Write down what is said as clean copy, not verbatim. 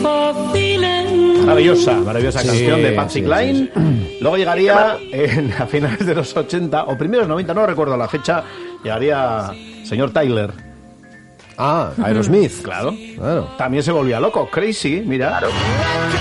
Maravillosa canción de Patsy Cline. Luego llegaría a finales de los 80 o primeros 90, no recuerdo la fecha, llegaría señor Tyler. Aerosmith. Claro. También se volvía loco, Crazy, mira. Claro.